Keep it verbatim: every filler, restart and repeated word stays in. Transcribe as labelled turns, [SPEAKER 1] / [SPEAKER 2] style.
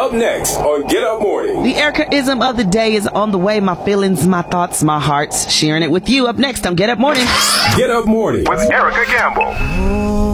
[SPEAKER 1] Up next on Get Up Morning.
[SPEAKER 2] The Erica-ism of the day is on the way. My feelings, my thoughts, my hearts. Sharing it with you. Up next on Get Up Morning.
[SPEAKER 1] Get Up Morning
[SPEAKER 3] with Erica Campbell.